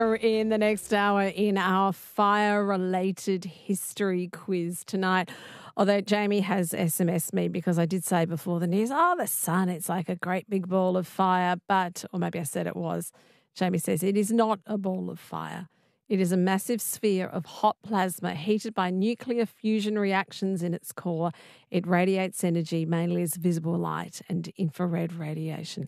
In the next hour in our fire-related history quiz tonight. Although Jamie has SMS'd me because I did say before the news, the sun, it's like a great big ball of fire. But, or maybe I said it was, Jamie says it is not a ball of fire. It is a massive sphere of hot plasma heated by nuclear fusion reactions in its core. It radiates energy mainly as visible light and infrared radiation.